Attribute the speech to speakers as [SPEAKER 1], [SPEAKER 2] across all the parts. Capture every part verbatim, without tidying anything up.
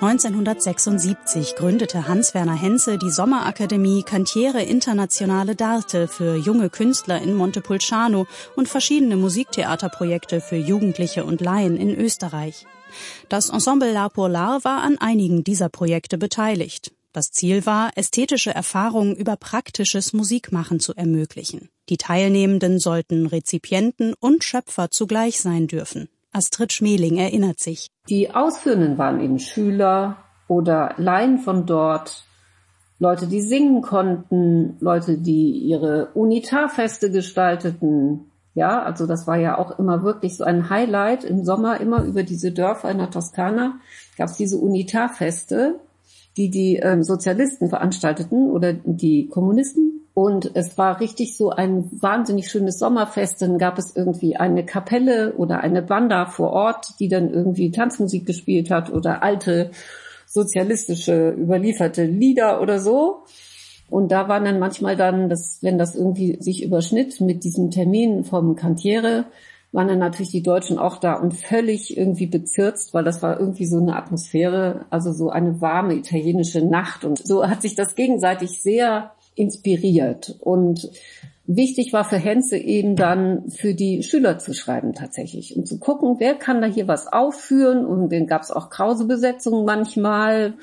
[SPEAKER 1] neunzehnhundertsechsundsiebzig gründete Hans-Werner Henze die Sommerakademie Cantiere Internazionale d'Arte für junge Künstler in Montepulciano und verschiedene Musiktheaterprojekte für Jugendliche und Laien in Österreich. Das Ensemble L'Art pour l'Art war an einigen dieser Projekte beteiligt. Das Ziel war, ästhetische Erfahrungen über praktisches Musikmachen zu ermöglichen. Die Teilnehmenden sollten Rezipienten und Schöpfer zugleich sein dürfen. Astrid Schmeling erinnert sich.
[SPEAKER 2] Die Ausführenden waren eben Schüler oder Laien von dort, Leute, die singen konnten, Leute, die ihre Unitarfeste gestalteten. Ja, also das war ja auch immer wirklich so ein Highlight im Sommer, immer über diese Dörfer in der Toskana gab es diese Unitarfeste, die die ähm, Sozialisten veranstalteten oder die Kommunisten. Und es war richtig so ein wahnsinnig schönes Sommerfest. Dann gab es irgendwie eine Kapelle oder eine Banda vor Ort, die dann irgendwie Tanzmusik gespielt hat oder alte sozialistische überlieferte Lieder oder so. Und da waren dann manchmal dann, das, wenn das irgendwie sich überschnitt mit diesem Termin vom Cantiere, waren dann natürlich die Deutschen auch da und völlig irgendwie bezirzt, weil das war irgendwie so eine Atmosphäre, also so eine warme italienische Nacht. Und so hat sich das gegenseitig sehr inspiriert. Und wichtig war für Henze eben dann für die Schüler zu schreiben tatsächlich und zu gucken, wer kann da hier was aufführen. Und dann gab es auch Krause-Besetzungen manchmal.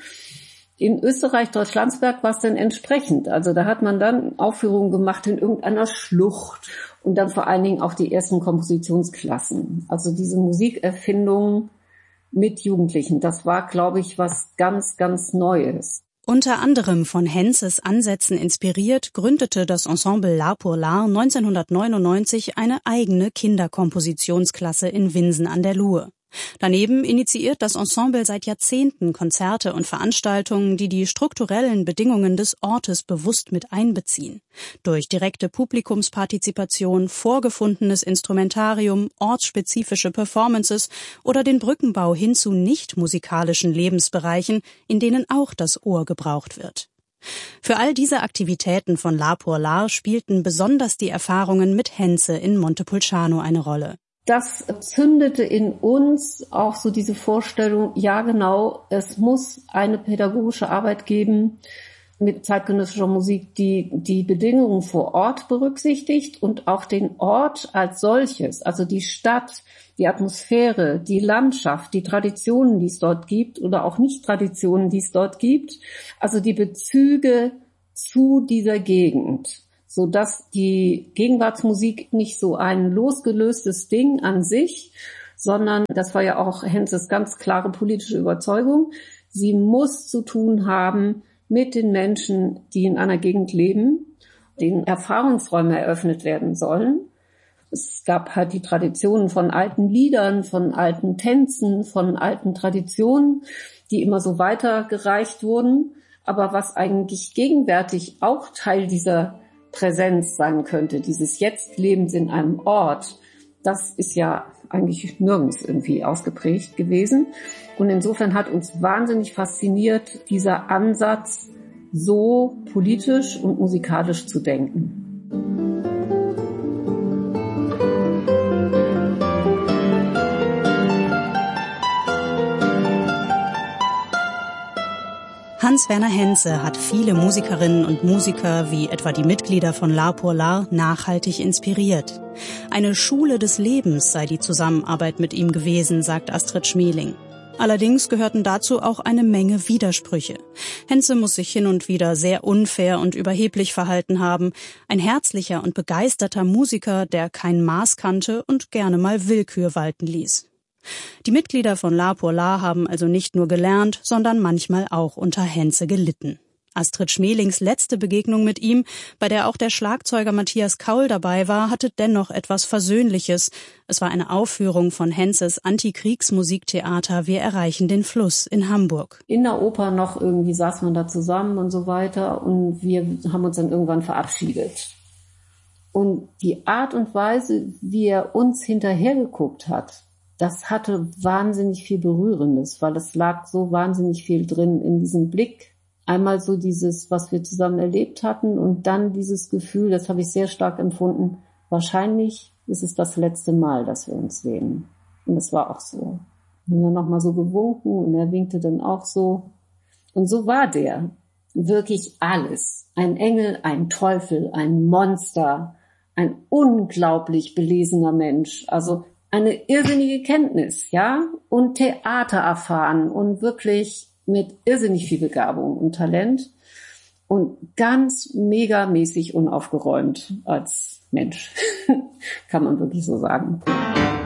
[SPEAKER 2] In Österreich, Deutschlandsberg, war es dann entsprechend. Also da hat man dann Aufführungen gemacht in irgendeiner Schlucht und dann vor allen Dingen auch die ersten Kompositionsklassen. Also diese Musikerfindung mit Jugendlichen, das war, glaube ich, was ganz, ganz Neues.
[SPEAKER 1] Unter anderem von Henzes Ansätzen inspiriert, gründete das Ensemble L'Art pour l'Art neunzehnhundertneunundneunzig eine eigene Kinderkompositionsklasse in Winsen an der Luhe. Daneben initiiert das Ensemble seit Jahrzehnten Konzerte und Veranstaltungen, die die strukturellen Bedingungen des Ortes bewusst mit einbeziehen. Durch direkte Publikumspartizipation, vorgefundenes Instrumentarium, ortsspezifische Performances oder den Brückenbau hin zu nicht musikalischen Lebensbereichen, in denen auch das Ohr gebraucht wird. Für all diese Aktivitäten von L'Art pour l'Art spielten besonders die Erfahrungen mit Henze in Montepulciano eine Rolle.
[SPEAKER 2] Das zündete in uns auch so diese Vorstellung, ja genau, es muss eine pädagogische Arbeit geben mit zeitgenössischer Musik, die die Bedingungen vor Ort berücksichtigt und auch den Ort als solches, also die Stadt, die Atmosphäre, die Landschaft, die Traditionen, die es dort gibt oder auch Nicht-Traditionen, die es dort gibt, also die Bezüge zu dieser Gegend, so dass die Gegenwartsmusik nicht so ein losgelöstes Ding an sich, sondern, das war ja auch Henzes ganz klare politische Überzeugung, sie muss zu tun haben mit den Menschen, die in einer Gegend leben, denen Erfahrungsräume eröffnet werden sollen. Es gab halt die Traditionen von alten Liedern, von alten Tänzen, von alten Traditionen, die immer so weitergereicht wurden. Aber was eigentlich gegenwärtig auch Teil dieser Präsenz sein könnte, dieses Jetzt-Lebens in einem Ort, das ist ja eigentlich nirgends irgendwie ausgeprägt gewesen. Und insofern hat uns wahnsinnig fasziniert dieser Ansatz, so politisch und musikalisch zu denken.
[SPEAKER 1] Hans-Werner Henze hat viele Musikerinnen und Musiker, wie etwa die Mitglieder von L'Art pour l'Art, nachhaltig inspiriert. Eine Schule des Lebens sei die Zusammenarbeit mit ihm gewesen, sagt Astrid Schmeling. Allerdings gehörten dazu auch eine Menge Widersprüche. Henze muss sich hin und wieder sehr unfair und überheblich verhalten haben. Ein herzlicher und begeisterter Musiker, der kein Maß kannte und gerne mal Willkür walten ließ. Die Mitglieder von L'Art pour l'Art haben also nicht nur gelernt, sondern manchmal auch unter Henze gelitten. Astrid Schmelings letzte Begegnung mit ihm, bei der auch der Schlagzeuger Matthias Kaul dabei war, hatte dennoch etwas Versöhnliches. Es war eine Aufführung von Henzes Antikriegsmusiktheater Wir erreichen den Fluss in Hamburg.
[SPEAKER 2] In der Oper noch irgendwie saß man da zusammen und so weiter und wir haben uns dann irgendwann verabschiedet. Und die Art und Weise, wie er uns hinterhergeguckt hat, das hatte wahnsinnig viel Berührendes, weil es lag so wahnsinnig viel drin in diesem Blick. Einmal so dieses, was wir zusammen erlebt hatten und dann dieses Gefühl, das habe ich sehr stark empfunden, wahrscheinlich ist es das letzte Mal, dass wir uns sehen. Und es war auch so. Und dann nochmal so gewunken und er winkte dann auch so. Und so war der. Wirklich alles. Ein Engel, ein Teufel, ein Monster, ein unglaublich belesener Mensch. Also eine irrsinnige Kenntnis, ja, und Theater erfahren und wirklich mit irrsinnig viel Begabung und Talent und ganz megamäßig unaufgeräumt als Mensch, kann man wirklich so sagen.